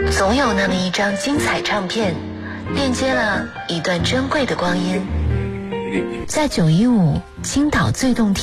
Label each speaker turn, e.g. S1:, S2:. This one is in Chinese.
S1: 总有那么一张精彩唱片，链接了一段珍贵的光阴。在915青岛最动听